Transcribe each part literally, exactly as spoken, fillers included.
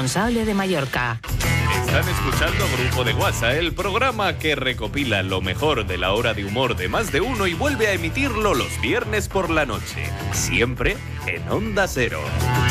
responsable de Mallorca. Están escuchando Grupo de WhatsApp, el programa que recopila lo mejor de la hora de humor de Más de Uno y vuelve a emitirlo los viernes por la noche, siempre en Onda Cero.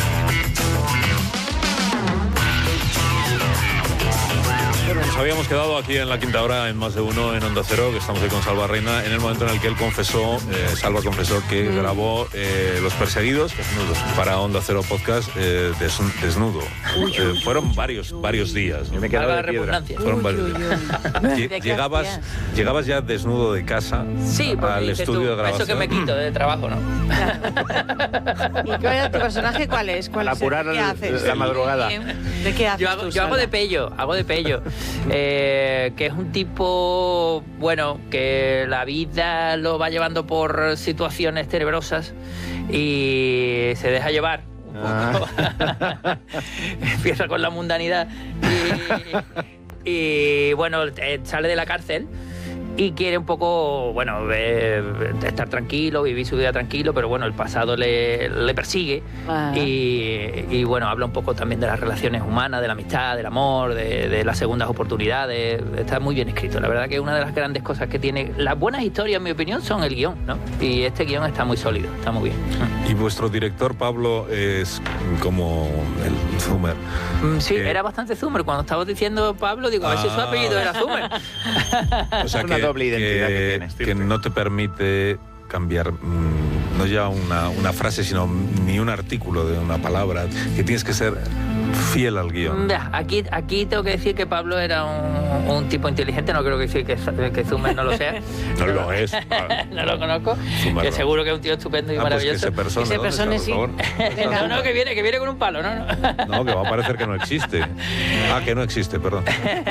Bueno, nos habíamos quedado aquí en la quinta hora en Más de Uno en Onda Cero, que estamos hoy con Salva Reina, en el momento en el que él confesó, eh, Salva confesó que mm. grabó eh, Los Perseguidos para Onda Cero Podcast eh, des, desnudo. Uy, eh, uy, fueron uy, varios uy, varios días. Yo me quedaba de piedra. Fueron uy, varios días. Llegabas, llegabas ya desnudo de casa sí, al estudio tú, de grabación. Eso que me quito de trabajo, ¿no? ¿Y cuál es tu personaje? ¿Cuál es? ¿Cuál es? Apurar ¿Qué haces? la madrugada. ¿De qué haces? Yo hago, tú, yo hago de pello, hago de pello. Eh, que es un tipo, bueno, que la vida lo va llevando por situaciones tenebrosas y se deja llevar un poco. Ah. Empieza con la mundanidad y, y bueno, eh, sale de la cárcel y quiere un poco, bueno, eh, estar tranquilo, vivir su vida tranquilo, pero bueno, el pasado le, le persigue. Ah. y, y bueno, habla un poco también de las relaciones humanas, de la amistad, del amor, de, de las segundas oportunidades. Está muy bien escrito. La verdad que una de las grandes cosas que tiene las buenas historias, en mi opinión, son el guión, ¿no? Y este guión está muy sólido, está muy bien. ¿Y vuestro director, Pablo, es como el Zumer? Sí, eh, era bastante Zumer. Cuando estabas diciendo Pablo, digo, a ver ah. si su apellido era Zumer. O sea, que, doble identidad que, que, tienes, que no te permite cambiar mmm, no ya una, una frase, sino ni un artículo de una palabra, que tienes que ser fiel al guión. Ya, aquí, aquí tengo que decir que Pablo era un, un tipo inteligente, no creo que decir que, que Zumer no lo sea. No lo es. No lo conozco. Zumer que no. seguro que es un tío estupendo y ah, maravilloso. Pues que se persone, que se persone sí. No, no, que viene, que viene con un palo, ¿no? No, no que va a parecer que no existe. Ah, que no existe, perdón.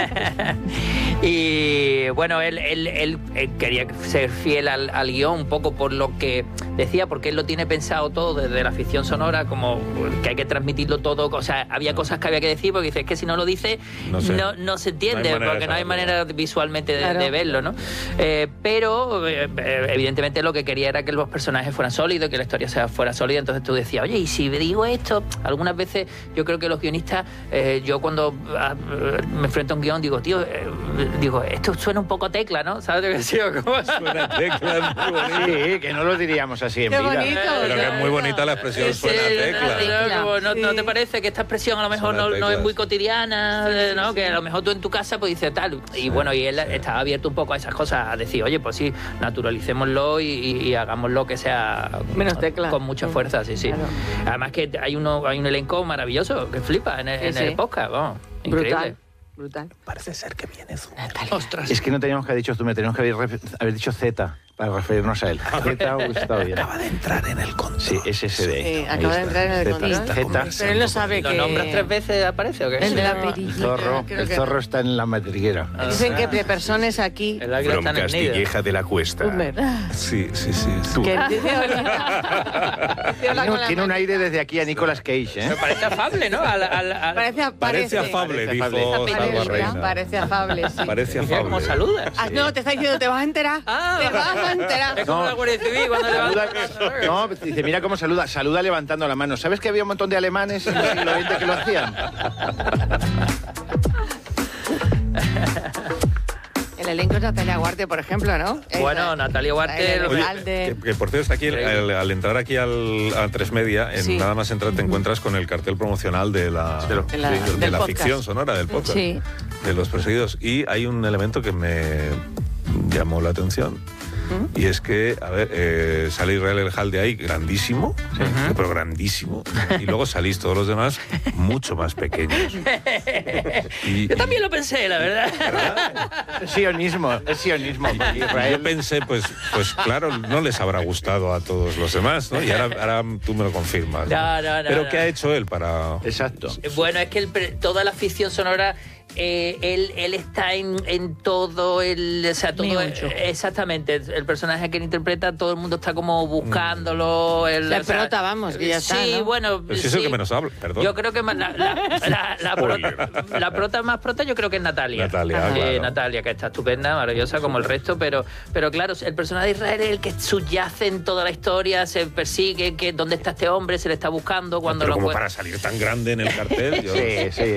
Y bueno, él, él, él, él quería ser fiel al, al guión, un poco por lo que decía, porque él lo tiene pensado todo desde la ficción sonora, como que hay que transmitirlo todo. O sea, había cosas que había que decir, porque dice, es que si no lo dice, no, sé. no, no se entiende, no porque no hay manera visualmente de, claro. de verlo, ¿no? Eh, pero, eh, evidentemente, lo que quería era que los personajes fueran sólidos, que la historia sea, fuera sólida. Entonces tú decías, oye, y si digo esto, algunas veces yo creo que los guionistas, eh, yo cuando ah, me enfrento a un guión, digo, tío, eh, digo, esto suena un poco tecla, ¿no? ¿Sabes lo que decía? ¿Cómo suena tecla? Muy bonito. Sí, que no lo diríamos así en Qué vida. Bonito, pero que es muy bonita la expresión, sí, suena tecla. tecla. No, no, sí. ¿No te parece que esta expresión a lo mejor no, no es muy cotidiana? Sí, ¿no? Sí, que a lo mejor tú en tu casa pues dices tal. Y sí, bueno, y él sí. estaba abierto un poco a esas cosas, a decir, oye, pues sí, naturalicémoslo y, y, y hagámoslo que sea menos tecla. Con mucha fuerza, sí, sí. Claro. Además que hay, uno, hay un elenco maravilloso que flipa en el, sí, en el sí. podcast, vamos, increíble. Brutal. Brutal. Parece ser que viene Zumer. Ostras. Es que no teníamos que haber dicho Zumer, teníamos que haber, haber dicho Z para referirnos a él. Z ha gustado bien. Acaba de entrar en el control. Sí, es ese de. Sí, acaba de entrar en el control. Z. Pero él lo sabe que. ¿Lo nombras tres veces aparece o qué? El de la El zorro, el zorro no. está en la madriguera. Ah, Dicen que de personas aquí. From Castilleja de la Cuesta. Sí, sí, sí. sí. Que dice tiene, tiene un aire desde aquí a Nicolas Cage, ¿eh? Pero parece afable, ¿no? Al, al, al... Parece, parece, parece afable, dijo Salva Reina. Parece afable, sí. Parece afable. ¿Cómo saluda? Sí. Ah, no, te está diciendo, te vas a enterar. Ah, te vas a enterar. Es como no. la Guardia Civil cuando levanta. No, dice, mira cómo saluda. Saluda levantando la mano. ¿Sabes que había un montón de alemanes en el siglo veinte que lo hacían? El elenco es Natalia Huarte, por ejemplo, ¿no? Bueno, el, Natalia Huarte... Oye, que, que por cierto está aquí, al, al entrar aquí al, a tres media, en sí. nada más entrar te encuentras con el cartel promocional de la, de lo, de la, de, de la ficción sonora, del podcast, sí. de Los Perseguidos. Y hay un elemento que me llamó la atención. Y es que, a ver, eh, sale Israel El de ahí, grandísimo, sí. pero grandísimo. Y luego salís todos los demás mucho más pequeños. Y, Yo también y, lo pensé, la verdad. ¿verdad? Es sionismo, es sionismo. Y, y yo pensé, pues, pues claro, no les habrá gustado a todos los demás, ¿no? Y ahora, ahora tú me lo confirmas. No, no, no. Pero no. ¿qué ha hecho él para...? Exacto. Bueno, es que el, toda la ficción sonora... Eh, él, él está en, en todo el... O sea, todo el, exactamente, el personaje que él interpreta, todo el mundo está como buscándolo. El, la o sea, prota, vamos, que ya sí, está, ¿no? bueno... Pero si sí, es el que menos habla, perdón. Yo creo que la, la, la, la, prota, la prota más prota yo creo que es Natalia. Natalia, eh, claro. Natalia, que está estupenda, maravillosa como el resto, pero, pero claro, el personaje de Israel es el que subyace en toda la historia, se persigue, que dónde está este hombre, se le está buscando cuando pero lo como puede... para salir tan grande en el cartel. Yo... Sí, sí.